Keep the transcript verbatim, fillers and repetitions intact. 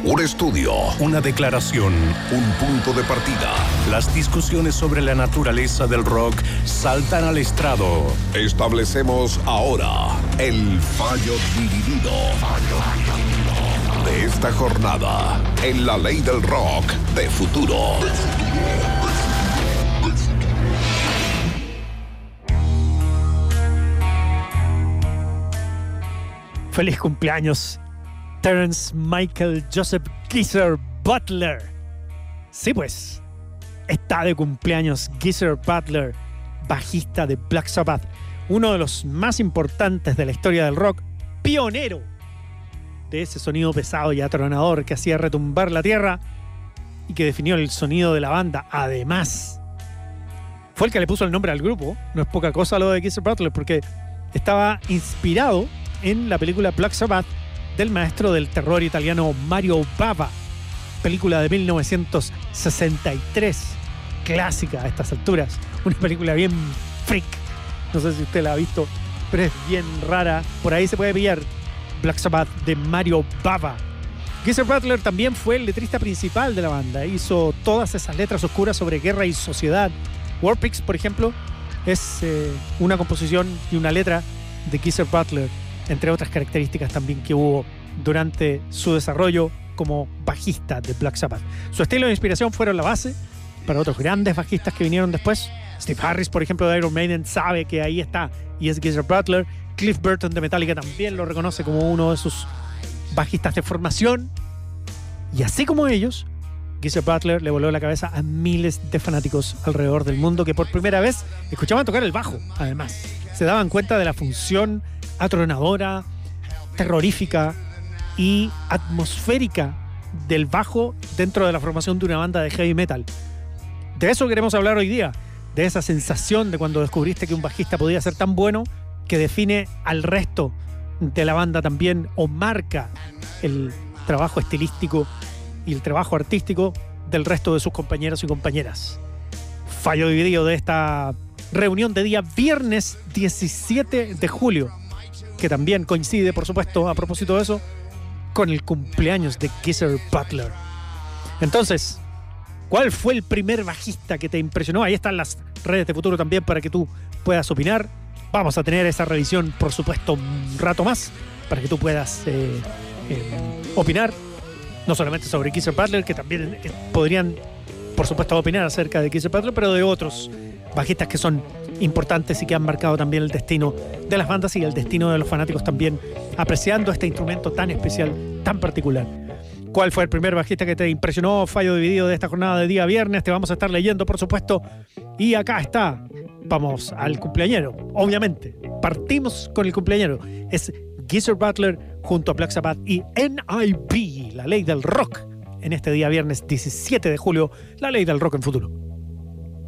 Un estudio, una declaración, un punto de partida. Las discusiones sobre la naturaleza del rock saltan al estrado. Establecemos ahora el fallo dividido de esta jornada en la ley del rock de futuro. Feliz cumpleaños, Terence Michael Joseph Geezer Butler. Sí, pues, está de cumpleaños Geezer Butler, bajista de Black Sabbath, uno de los más importantes de la historia del rock, pionero de ese sonido pesado y atronador que hacía retumbar la tierra y que definió el sonido de la banda. Además, fue el que le puso el nombre al grupo. No es poca cosa lo de Geezer Butler, porque estaba inspirado en la película Black Sabbath del maestro del terror italiano Mario Bava, película de mil novecientos sesenta y tres, clásica a estas alturas, una película bien freak, no sé si usted la ha visto, pero es bien rara. Por ahí se puede pillar Black Sabbath de Mario Bava. Geezer Butler también fue el letrista principal de la banda, hizo todas esas letras oscuras sobre guerra y sociedad. War Pigs, por ejemplo, es eh, una composición y una letra de Geezer Butler, entre otras características también que hubo durante su desarrollo como bajista de Black Sabbath. Su estilo de inspiración fueron la base para otros grandes bajistas que vinieron después. Steve Harris, por ejemplo, de Iron Maiden, sabe que ahí está y es Geezer Butler. Cliff Burton de Metallica también lo reconoce como uno de sus bajistas de formación. Y así como ellos, Geezer Butler le voló la cabeza a miles de fanáticos alrededor del mundo que por primera vez escuchaban tocar el bajo. Además, se daban cuenta de la función atronadora, terrorífica y atmosférica del bajo dentro de la formación de una banda de heavy metal. De eso queremos hablar hoy día, de esa sensación de cuando descubriste que un bajista podía ser tan bueno que define al resto de la banda también, o marca el trabajo estilístico y el trabajo artístico del resto de sus compañeros y compañeras. Fallo dividido de esta reunión de día viernes diecisiete de julio, que también coincide, por supuesto, a propósito de eso, con el cumpleaños de Geezer Butler. Entonces, ¿cuál fue el primer bajista que te impresionó? Ahí están las redes de futuro también para que tú puedas opinar. Vamos a tener esa revisión, por supuesto, un rato más para que tú puedas eh, eh, opinar, no solamente sobre Geezer Butler, que también eh, podrían, por supuesto, opinar acerca de Geezer Butler, pero de otros bajistas que son importantes y que han marcado también el destino de las bandas y el destino de los fanáticos también, apreciando este instrumento tan especial, tan particular. ¿Cuál fue el primer bajista que te impresionó? Fallo dividido de esta jornada de día viernes. Te vamos a estar leyendo, por supuesto. Y acá está. Vamos al cumpleañero, obviamente. Partimos con el cumpleañero. Es Geezer Butler junto a Black Sabbath y N I B, la ley del rock. En este día viernes diecisiete de julio, la ley del rock en futuro.